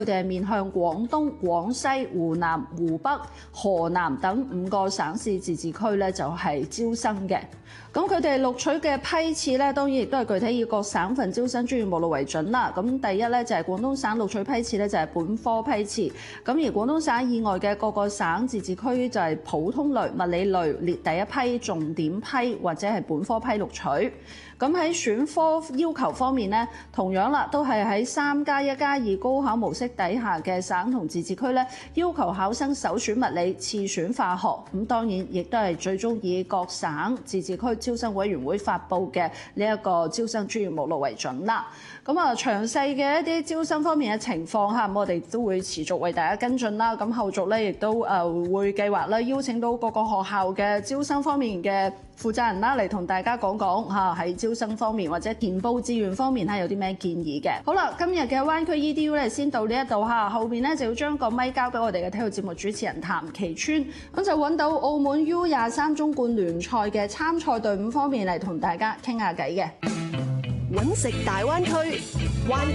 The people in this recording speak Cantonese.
佢哋係面向廣東、廣西、湖南、湖北、河南等5個省市自治區咧，就係招生嘅。咁佢哋錄取嘅批次咧，當然亦都係具體以各省份招生專業目錄為準啦。咁第一咧就係廣東省錄取批次咧，就係本科批次。咁而廣東省以外嘅各個省自治區就係普通類、物理類列第一批、重點批或者係本科批錄取。咁喺選科要求方面咧，同樣啦，都係喺3+1+2高考模式底下嘅省同自治區咧，要求考生首選物理、次選化學。咁當然亦都係最終以各省自治區招生委員會發布嘅呢一個招生專業目錄為準啦。咁啊，詳細嘅一啲招生方面嘅情況嚇，我哋都會持續為大家跟進啦。咁後續咧亦都會計劃咧邀請到各個學校嘅招生方面嘅負責人啦，嚟同大家講講嚇喺招生方面或者填報志願方面有啲咩建議嘅。好啦，今日嘅灣區 EDU 咧先到呢一度嚇，後邊咧就要將個咪交俾我哋嘅體育節目主持人譚其川，咁就揾到澳門 U23中冠聯賽嘅參賽隊伍方面嚟同大家傾下偈嘅。 揾食大灣區。